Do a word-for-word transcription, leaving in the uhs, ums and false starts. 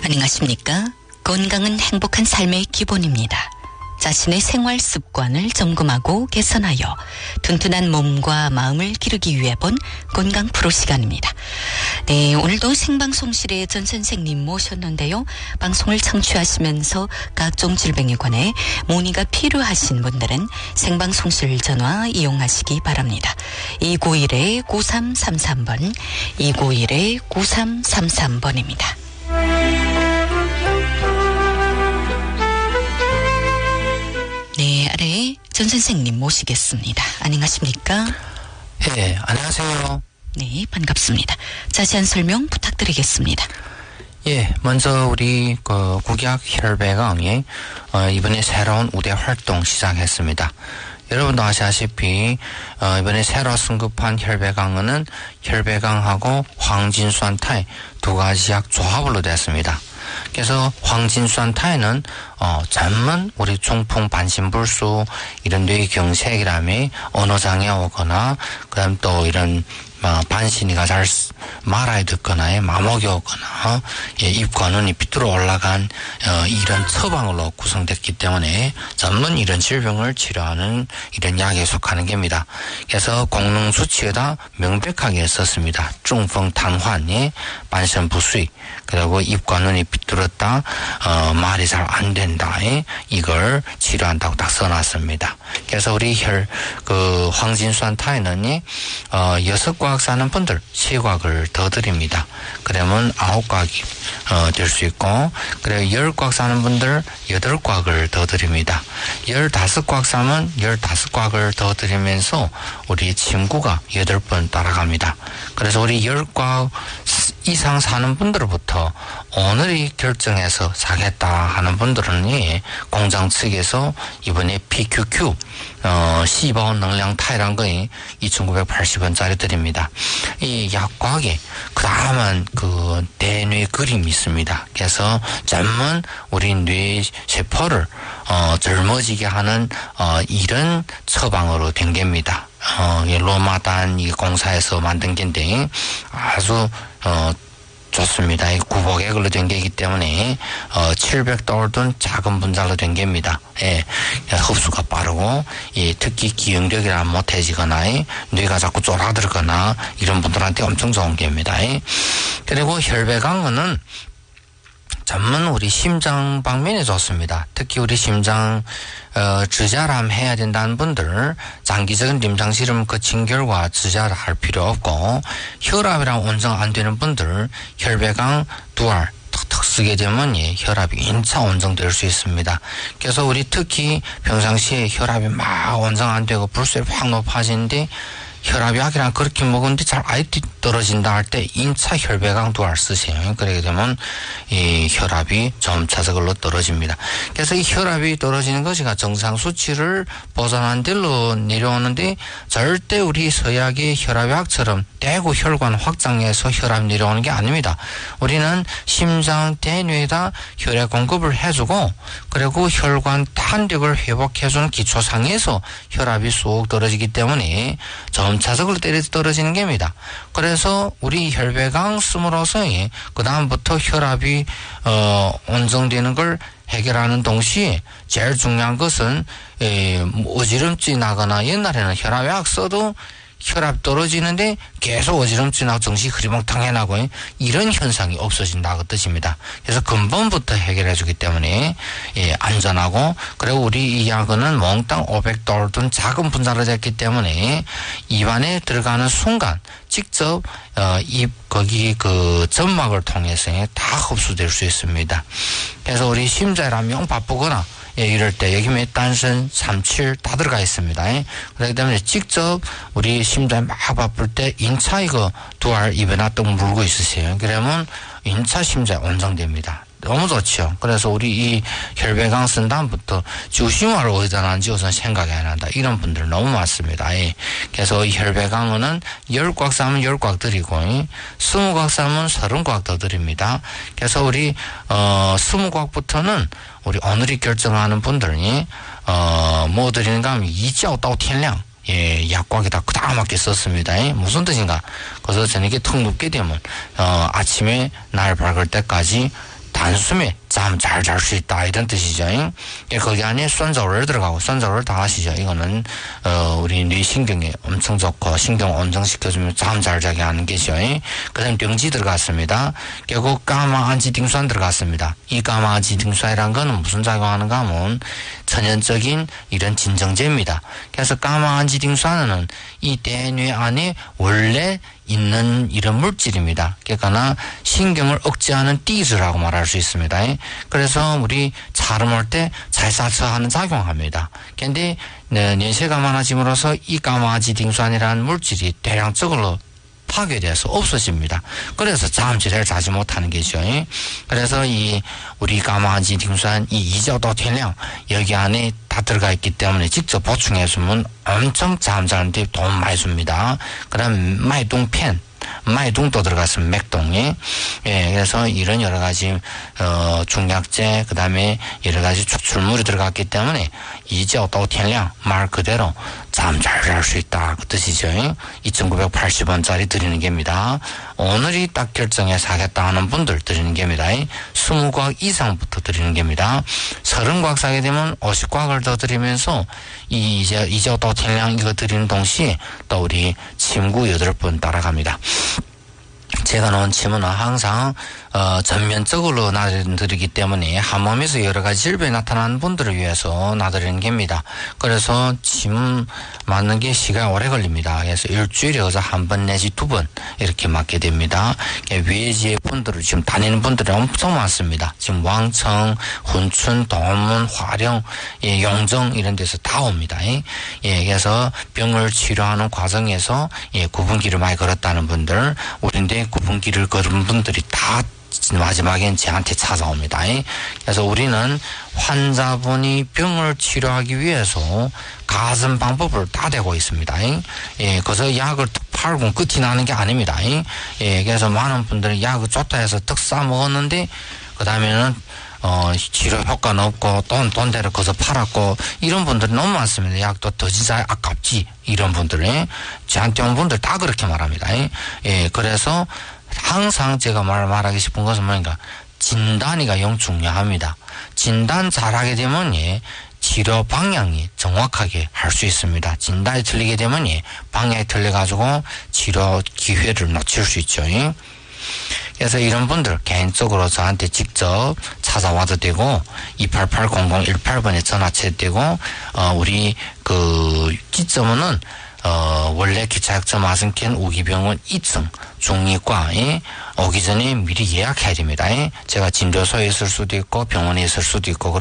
안녕하십니까? 건강은 행복한 삶의 기본입니다. 자신의 생활 습관을 점검하고 개선하여 튼튼한 몸과 마음을 기르기 위해 본 건강 프로 시간입니다. 네, 오늘도 생방송실에 전 선생님 모셨는데요. 방송을 청취하시면서 각종 질병에 관해 문의가 필요하신 분들은 생방송실 전화 이용하시기 바랍니다. 이구일 구삼삼삼 번, 이구일 구삼삼삼 번입니다. 네, 아래 전 선생님 모시겠습니다. 안녕하십니까? 네, 안녕하세요. 네, 반갑습니다. 자세한 설명 부탁드리겠습니다. 예, 먼저 우리 그 국약 혈배강이 어, 이번에 새로운 우대 활동 시작했습니다. 여러분도 아시다시피 어, 이번에 새로 승급한 혈배강은 혈배강하고 황진수한타이 두 가지 약 조합으로 됐습니다. 그래서 황진수한타이는 어, 전문 우리 중풍 반신불수 이런 뇌경색이라며 언어장애 오거나 그다음 또 이런 어, 반신이가 잘 말아야 듣거나 마목이 오거나 예, 입과 눈이 비뚤어 올라간 어, 이런 처방으로 구성됐기 때문에 전문 이런 질병을 치료하는 이런 약에 속하는 겁니다. 그래서 공능 수치에다 명백하게 썼습니다. 중풍 탄환이 반신불수이 그리고 입과 눈이 비뚤었다 어, 말이 잘 안 된다 이걸 치료한다고 딱 써놨습니다. 그래서 우리 혈 그 황진수한타이는 어, 여섯 과학 사는 분들 세 과학을 더 드립니다. 그러면 아홉 과학이 어, 될 수 있고 그리고 열 과학 사는 분들 여덟 과학을 더 드립니다. 열다섯 과학 사면 열다섯 과학을 더 드리면서 우리 친구가 여덟 번 따라갑니다. 그래서 우리 열 과학 이상 사는 분들부터 오늘이 결정해서 사겠다 하는 분들은 공장 측에서 이번에 피큐큐 어, 시바온能量타이란 거에 이천구백팔십 원짜리 드립니다. 이 약과학에 그 다음은 그 대뇌 그림이 있습니다. 그래서 전문 우리 뇌 세포를 어, 젊어지게 하는 어, 이런 처방으로 된 겁니다. 어, 로마단 이 공사에서 만든 건데 아주 어, 좋습니다. 이 구복액으로 된 게이기 때문에 어, 칠백 달러돈 작은 분자로 된 겁니다. 예, 흡수가 빠르고 예, 특히 기억력이 못해지거나 뇌가 자꾸 쫄아들거나 이런 분들한테 엄청 좋은 겁니다. 예. 그리고 혈배강은 전문 우리 심장 방면에 좋습니다. 특히 우리 심장 어, 주자람 해야 된다는 분들 장기적인 임상실험 거친 결과 주자를 할 필요 없고 혈압이랑 온정 안 되는 분들 혈배강 두 알 턱턱 쓰게 되면 예, 혈압이 인차 온정될 수 있습니다. 그래서 우리 특히 평상시에 혈압이 막 온정 안 되고 불술이 확 높아지는데 혈압이 약이랑 그렇게 먹었는데 잘 아예 떨어진다 할 때 인차 혈배강 두 알 쓰세요. 그렇게 되면 이 혈압이 점차적으로 떨어집니다. 그래서 이 혈압이 떨어지는 것이가 정상 수치를 벗어난 대로 내려오는데 절대 우리 서약의 혈압약처럼 대구 혈관 확장해서 혈압 내려오는 게 아닙니다. 우리는 심장 대뇌에다 혈액 공급을 해주고 그리고 혈관 탄력을 회복해주는 기초상에서 혈압이 쑥 떨어지기 때문에 점 점차적으로 떨어지는 겁니다. 그래서 우리 혈배강 쓰므로서 그 다음부터 혈압이 어, 온정되는 걸 해결하는 동시에 제일 중요한 것은 에, 어지럼증 나거나 옛날에는 혈압약 써도 혈압 떨어지는데 계속 어지럼증 나고 정신 흐리멍텅해 나고 이런 현상이 없어진다고 뜻입니다. 그래서 근본부터 해결해 주기 때문에 예, 안전하고 그리고 우리 이 약은 몽땅 오백 달러돈 작은 분자로 됐기 때문에 입안에 들어가는 순간 직접 어, 입 거기 그 점막을 통해서 다 흡수될 수 있습니다. 그래서 우리 심장이라면 바쁘거나 예, 이럴 때 여기 메탄신, 삼칠 다 들어가 있습니다. 예. 그렇기 때문에 직접 우리 심장이 막 바쁠 때 인차 이거 두 알 입에 놔두고 물고 있으세요. 그러면 인차 심장이 온정됩니다. 너무 좋죠. 그래서 우리 이 혈배강 쓴 다음부터 주심화를 어디다 놨는지 우선 생각이 안 난다. 이런 분들 너무 많습니다. 예. 그래서 이 혈배강은 열 꽉 싸면 열 꽉 드리고 스무 꽉 싸면 서른 꽉 더 드립니다. 그래서 우리 어 스무 꽉부터는 우리 오늘이 결정하는 분들이 어 뭐 드리는가 하면 이자오到天亮 예, 약과에다 그다음하게 썼습니다. 예? 무슨 뜻인가? 그래서 저녁에 턱 눕게 되면 어 아침에 날 밝을 때까지 단숨에 잠 잘 잘 수 있다 이런 뜻이죠. 예, 거기 안에 손저를 들어가고 손저를 다 아시죠. 이거는 어, 우리 뇌신경에 엄청 좋고 신경 온정시켜주면 잠 잘 자게 하는 게죠. 그 다음에 병지 들어갔습니다. 결국 가마안지딩수胺 들어갔습니다. 이 가마안지딩수胺이란 거는 무슨 작용하는가 하면 천연적인 이런 진정제입니다. 그래서 가마안지딩수胺은 이 대뇌 안에 원래 있는 이런 물질입니다. 그러니까 신경을 억제하는 띠즈라고 말할 수 있습니다. 그래서 우리 차름할 때 찰사처하는 작용합니다. 그런데 뇌세가만아짐으로써 이 가마지딩수胺이라는 물질이 대량적으로 파괴돼서 없어집니다. 그래서 잠질을 자지 못하는 게죠. 그래서 이 우리 가마지딩수胺 이 이저도텔량 여기 안에 다 들어가 있기 때문에 직접 보충해주면 엄청 잠자는데 도움 많이 줍니다. 그다음 마이동펜 마이둥도 들어갔으면 맥동이 예 그래서 이런 여러 가지 어 중약제 그다음에 여러 가지 추출물이 들어갔기 때문에 이저도天량 말 그대로 잠 잘 잘 수 있다 그 뜻이죠. 이천구백팔십 원짜리 드리는 겁니다. 오늘이 딱 결정해 사겠다 하는 분들 드리는 겁니다. 이십 과학 이상부터 드리는 겁니다. 서른 과학 사게 되면 오십 과학을 더 드리면서 이 이제 이저도天량 이거 드리는 동시에 또 우리 침구 여덟 번 따라갑니다. 제가 놓은 침은 항상 어, 전면적으로 놔드리기 때문에 한몸에서 여러 가지 질병이 나타나는 분들을 위해서 놔드리는 겁니다. 그래서 침 맞는 게 시간이 오래 걸립니다. 그래서 일주일에 어서 한 번 내지 두 번 이렇게 맞게 됩니다. 외지의 분들을 지금 다니는 분들이 엄청 많습니다. 지금 왕청, 훈춘, 도문, 화령, 예, 용정 이런 데서 다 옵니다. 예, 그래서 병을 치료하는 과정에서 예, 구분기를 많이 걸었다는 분들, 우리인데 구분기를 걸은 분들이 다 마지막엔 저한테 찾아옵니다. 그래서 우리는 환자분이 병을 치료하기 위해서 가진 방법을 다 대고 있습니다. 예, 그래서 약을 툭 팔고 끝이 나는 게 아닙니다. 예, 그래서 많은 분들이 약을 좋다 해서 턱 싸 먹었는데 그 다음에는 어, 치료 효과는 없고 돈, 돈대로 거서 팔았고 이런 분들이 너무 많습니다. 약도 더 진짜 아깝지 이런 분들이 저한테 온 분들 다 그렇게 말합니다. 예, 그래서 항상 제가 말, 말하기 싶은 것은 뭐니까 진단이가 영 중요합니다. 진단 잘하게 되면 예, 치료 방향이 정확하게 할 수 있습니다. 진단이 틀리게 되면 예, 방향이 틀려가지고 치료 기회를 놓칠 수 있죠. 예. 그래서 이런 분들 개인적으로 저한테 직접 찾아와도 되고 이팔팔 공공일팔 번에 전화쳐도 되고 어, 우리 그 기점은 어, 원래 기차약점 아승캔 우기병원 이 층 중이과에 오기 전에 미리 예약해야 됩니다. 제가 진료소에 있을 수도 있고 병원에 있을 수도 있고